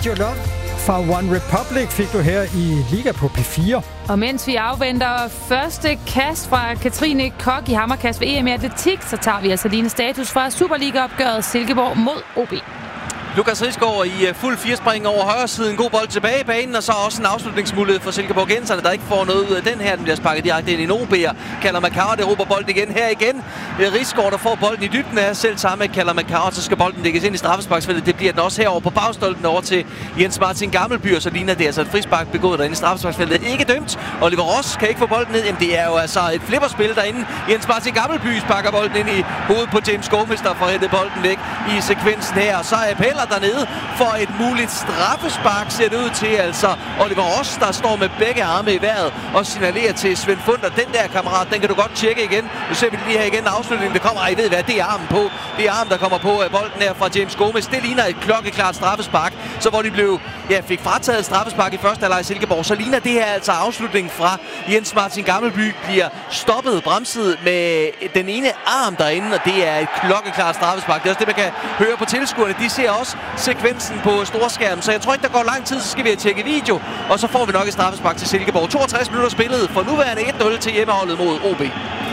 Radio Love fra One Republic fik du her i Liga på P4. Og mens vi afventer første kast fra Katrine Kok i hammerkast ved EM i atletik, så tager vi altså lige en status fra Superliga-opgøret Silkeborg mod OB. Lukas Rigsgaard i fuld firespring over højre siden. God bold tilbage i banen, og så også en afslutningsmulighed for Silkeborgenserne, der ikke får noget ud af den her. Den bliver sparket direkte ind i en OB'er. Kalder Makar, det råber bolden igen her igen. Rigsgaard, der får bolden i dybden af selv samme Kalder Makar, så skal bolden lægges ind i straffesparksfeltet. Det bliver den også herover på bagstolpen over til Jens Martin Gammelby, og så ligner det altså et frispark begået derinde i straffesparksfeltet. Ikke dømt. Oliver Ross kan ikke få bolden ned. Jamen, det er jo altså et flipperspil derinde. Jens Martin Gammelby sparker bolden ind i hovedet på James Gomez, der får hentet bolden væk i sekvensen her. Og så er Peller dernede for et muligt straffespark, ser det ud til. Altså Oliver Ross, der står med begge arme i vejret og signalerer til Svend Funder. Den der, kammerat, den kan du godt tjekke igen. Nu ser vi lige her igen afslutningen. Det kommer, I ved hvad, det er armen på. Det er armen, der kommer på bolden her fra James Gomez. Det ligner et klokkeklart straffespark. Så hvor de fik frataget straffespark i første halvleg i Silkeborg, så ligner det her altså afslutningen fra Jens Martin Gammelby. Bliver stoppet, bremset med den ene arm derinde, og det er et klokkeklart straffespark. Det er også det, man kan høre på tilskuerne. De ser også sekvensen på storskærmen, så jeg tror ikke, der går lang tid, så skal vi have tjekket video, og så får vi nok et straffespark til Silkeborg. 62 minutter spillet for nuværende 1-0 til hjemmeholdet mod OB.